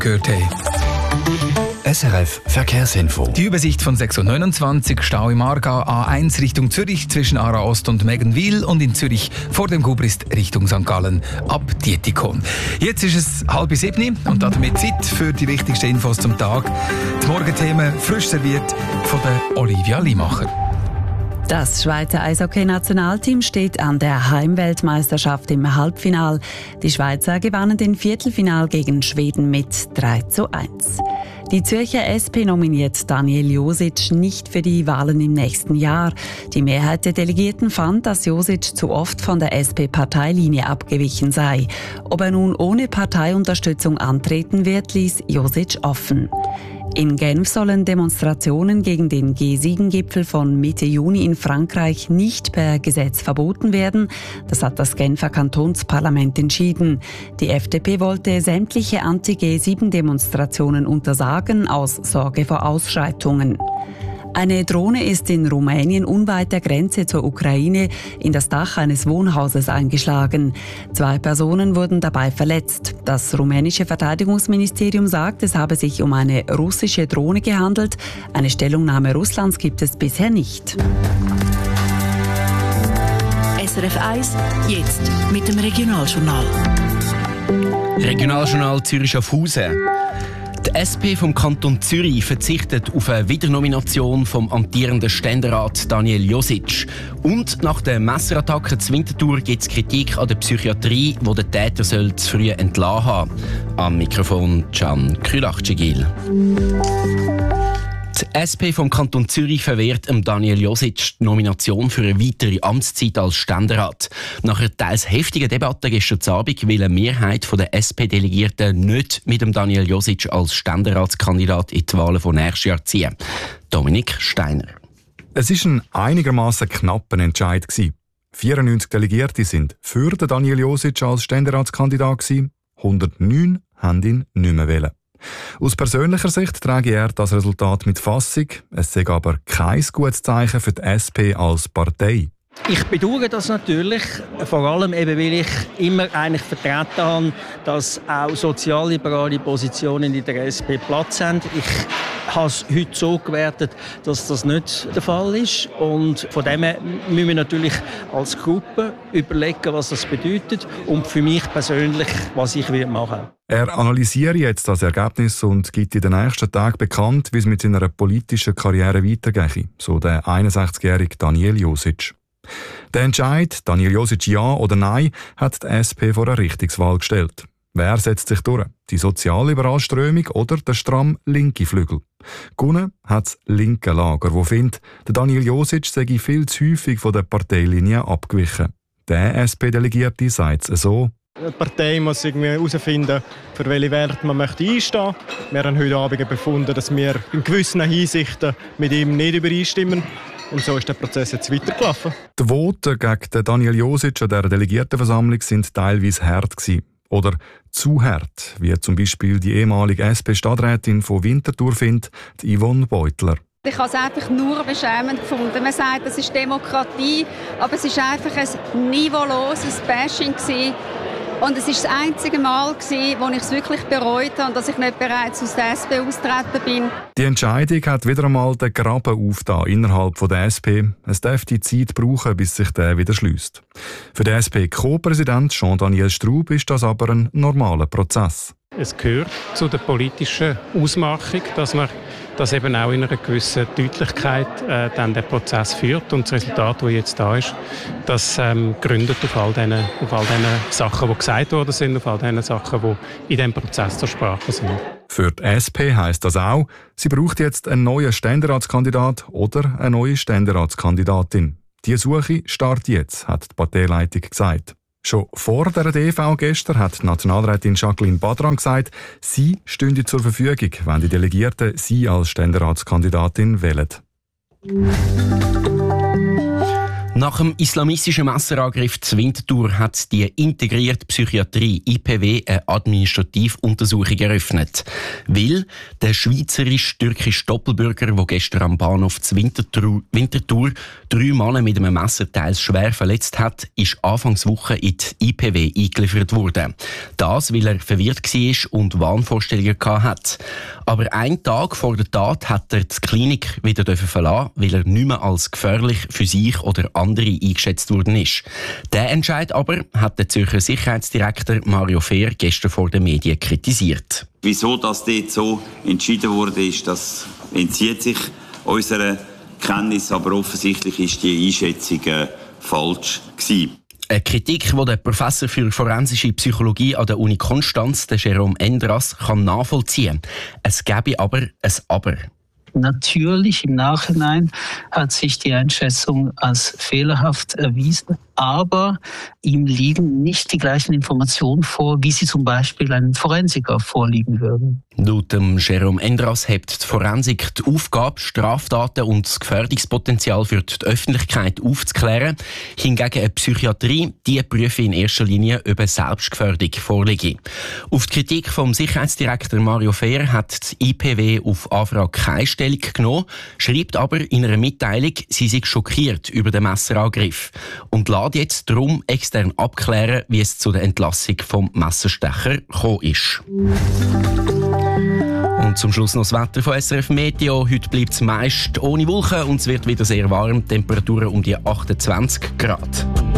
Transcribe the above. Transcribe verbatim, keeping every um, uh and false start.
gehört haben. S R F Verkehrsinfo. Die Übersicht von sechs Uhr neunundzwanzig, Stau im Aargau, A eins Richtung Zürich zwischen Aarau Ost und Meggenwil und in Zürich vor dem Gubrist Richtung Sankt Gallen ab Dietikon. Jetzt ist es halb sieben und damit Zeit für die wichtigsten Infos zum Tag. Die Morgenthemen frisch serviert von der Olivia Limacher. Das Schweizer Eishockey-Nationalteam steht an der Heimweltmeisterschaft im Halbfinal. Die Schweizer gewannen den Viertelfinal gegen Schweden mit drei zu eins. Die Zürcher S P nominiert Daniel Josic nicht für die Wahlen im nächsten Jahr. Die Mehrheit der Delegierten fand, dass Josic zu oft von der S P-Parteilinie abgewichen sei. Ob er nun ohne Parteiunterstützung antreten wird, ließ Josic offen. In Genf sollen Demonstrationen gegen den G sieben Gipfel von Mitte Juni in Frankreich nicht per Gesetz verboten werden. Das hat das Genfer Kantonsparlament entschieden. Die F D P wollte sämtliche Anti-G sieben Demonstrationen untersagen aus Sorge vor Ausschreitungen. Eine Drohne ist in Rumänien unweit der Grenze zur Ukraine in das Dach eines Wohnhauses eingeschlagen. Zwei Personen wurden dabei verletzt. Das rumänische Verteidigungsministerium sagt, es habe sich um eine russische Drohne gehandelt. Eine Stellungnahme Russlands gibt es bisher nicht. S R F eins, jetzt mit dem Regionaljournal. Regionaljournal Zürich-Schaffhausen. Die S P vom Kanton Zürich verzichtet auf eine Wiedernomination vom amtierenden Ständerat Daniel Josic. Und nach der Messerattacke zu Winterthur gibt es Kritik an der Psychiatrie, wo der Täter soll zu früh entlassen haben. Am Mikrofon Can Krülach-Cigil. Die S P vom Kanton Zürich verwehrt Daniel Josic die Nomination für eine weitere Amtszeit als Ständerat. Nach einer teils heftigen Debatte gestern Abend will eine Mehrheit der S P-Delegierten nicht mit dem Daniel Josic als Ständeratskandidat in die Wahlen von nächstes Jahr ziehen. Dominik Steiner. Es war ein einigermaßen knapper Entscheid. vierundneunzig Delegierte sind für den Daniel Josic als Ständeratskandidat, hundertneun haben ihn nicht mehr wählen. Aus persönlicher Sicht trage er das Resultat mit Fassung. Es sei aber kein gutes Zeichen für die S P als Partei. Ich bedauere das natürlich, vor allem eben, weil ich immer eigentlich vertreten habe, dass auch sozialliberale Positionen in der S P Platz haben. Ich habe es heute so gewertet, dass das nicht der Fall ist. Und von dem her müssen wir natürlich als Gruppe überlegen, was das bedeutet und für mich persönlich, was ich machen werde. Er analysiert jetzt das Ergebnis und gibt in den nächsten Tagen bekannt, wie es mit seiner politischen Karriere weitergeht, so der einundsechzigjährige Daniel Josic. Der Entscheid, Daniel Josic ja oder nein, hat die S P vor eine Richtungswahl gestellt. Wer setzt sich durch? Die sozialliberale Strömung oder der stramm linke Flügel? Gewonnen hat das linke Lager, das findet, der Daniel Josic sei viel zu häufig von der Parteilinie abgewichen. Der S P-Delegierte sagt es so: Die Partei muss irgendwie herausfinden, für welche Werte man möchte einstehen möchte. Wir haben heute Abend befunden, dass wir in gewissen Hinsichten mit ihm nicht übereinstimmen. Und so ist der Prozess jetzt weitergelaufen. Die Voten gegen Daniel Josic an der Delegiertenversammlung sind teilweise hart gewesen. Oder zu hart, wie zum Beispiel die ehemalige S P-Stadträtin von Winterthur findet, die Yvonne Beutler. Ich habe es einfach nur beschämend gefunden. Man sagt, das ist Demokratie, aber es war einfach ein niveauloses Bashing gewesen. Und es war das einzige Mal, wo ich es wirklich bereut habe, dass ich nicht bereits aus der S P austreten bin. Die Entscheidung hat wieder einmal den Graben aufgetan innerhalb der S P. Es dürfte Zeit brauchen, bis sich der wieder schliesst. Für den S P-Co-Präsident Jean-Daniel Straub ist das aber ein normaler Prozess. Es gehört zu der politischen Ausmachung, dass man das eben auch in einer gewissen Deutlichkeit äh, dann den Prozess führt. Und das Resultat, das jetzt da ist, das ähm, gründet auf all diesen auf all diesen Sachen, die gesagt worden sind, auf all diesen Sachen, die in diesem Prozess zur Sprache sind. Für die S P heisst das auch, sie braucht jetzt einen neuen Ständeratskandidat oder eine neue Ständeratskandidatin. Die Suche startet jetzt, hat die Parteileitung gesagt. Schon vor der D V gestern hat die Nationalrätin Jacqueline Badran gesagt, sie stünde zur Verfügung, wenn die Delegierten sie als Ständeratskandidatin wählen. Nach dem islamistischen Messerangriff zu Winterthur hat die integrierte Psychiatrie I P W eine Administrativuntersuchung eröffnet. Weil der schweizerisch-türkische Doppelbürger, der gestern am Bahnhof zu Winterthur, Winterthur drei Männer mit einem Messer teils schwer verletzt hat, ist Anfangswoche in die I P W eingeliefert worden. Das, weil er verwirrt war und Wahnvorstellungen hatte. Aber einen Tag vor der Tat hat er die Klinik wieder verlassen, weil er nicht mehr als gefährlich für sich oder andere eingeschätzt worden ist. Der Entscheid aber hat der Zürcher Sicherheitsdirektor Mario Fehr gestern vor den Medien kritisiert. Wieso das dort so entschieden wurde, ist, das entzieht sich unserer Kenntnis, aber offensichtlich ist die Einschätzung äh, falsch gewesen. Eine Kritik, die der Professor für forensische Psychologie an der Uni Konstanz, der Jérôme Endras, kann nachvollziehen. Es gäbe aber ein Aber. Natürlich, im Nachhinein hat sich die Einschätzung als fehlerhaft erwiesen, aber ihm liegen nicht die gleichen Informationen vor, wie sie zum Beispiel einem Forensiker vorliegen würden. Laut dem Jérôme Endras hebt die Forensik die Aufgabe, Straftaten und das Gefährdungspotenzial für die Öffentlichkeit aufzuklären. Hingegen eine Psychiatrie, die prüfe in erster Linie, ob eine Selbstgefährdung vorliege. Auf die Kritik vom Sicherheitsdirektor Mario Fehr hat die I P W auf Anfrage keine Stellung genommen, schreibt aber in einer Mitteilung, sie sei schockiert über den Messerangriff und lässt jetzt darum extern abklären, wie es zu der Entlassung vom Messerstecher gekommen ist. Und zum Schluss noch das Wetter von S R F Meteo. Heute bleibt es meist ohne Wolken und es wird wieder sehr warm. Temperaturen um die achtundzwanzig Grad.